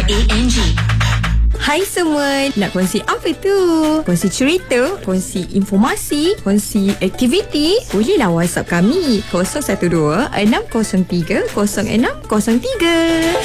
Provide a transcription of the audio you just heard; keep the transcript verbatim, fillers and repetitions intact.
A N G. Hai semua, nak kongsi apa tu? Kongsi cerita, kongsi informasi, kongsi aktiviti? Bolehlah WhatsApp kami kosong satu dua enam kosong tiga kosong enam kosong tiga.